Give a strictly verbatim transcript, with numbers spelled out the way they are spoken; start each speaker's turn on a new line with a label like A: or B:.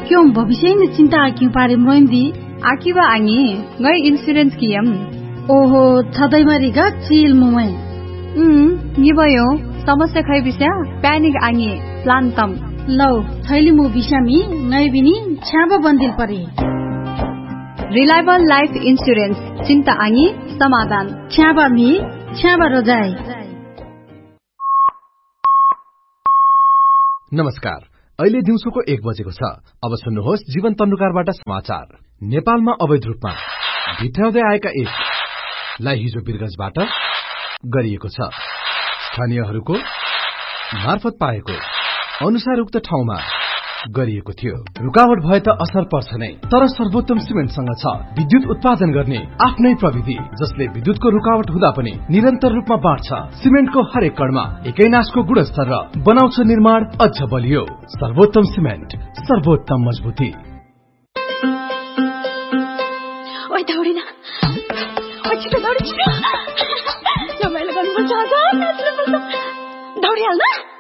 A: क्यों भविष्य ने चिंता क्यों पारे मोइंदी
B: आकिबा आंगी ngai insurance कियम
A: ओहो थदै मरिगा चिल मुमै
B: उम निबयो समस्या खै बिस्या प्यानिक आंगी प्लान तम
A: लौ थैली मु बिसामी ngai बिनी छ्याबा बन्दिल परे
B: रिलायबल लाइफ इन्स्योरेन्स चिन्ता आंगी समाधान
A: छ्याबा मी छ्याबा रोजाई।
C: नमस्कार, अहिले दिउँसोको एक बजेको छ। अब सुन्नुहोस् जीवन तन्नुकारबाट समाचार। नेपालमा अवैध रूपमा भित्राउँदै आएका एक लाई हिजो बिरगंजबाट गरिएको छ। स्थानीयहरूको मार्फत पाएको अनुसार उक्त ठाउँमा गरिएको थियो। रुकावट भए त असर पर्छ नै, तर सर्वोत्तम सिमेन्टसँग छ विद्युत उत्पादन गर्ने आफ्नै प्रविधि, जसले विद्युतको रुकावट हुँदा पनि निरन्तर रूपमा बाँड्छ। सिमेन्टको हरेक कणमा एकै नासको गुणस्तर र बनाउँछ निर्माण अझ बलियो। सर्वोत्तम सिमेन्ट, सर्वोत्तम मजबुती।
D: ओइ दौडिन, ओइ छिटो दौडी छिटो, रमाइलो गर्नुपर्छ आज, नाच्नुपर्छ, दौडिहाल्न।